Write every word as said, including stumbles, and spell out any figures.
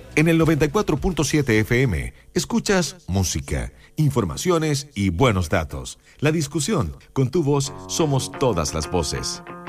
En el noventa y cuatro punto siete F M, escuchas música, informaciones y buenos datos. La discusión, con tu voz somos todas las voces.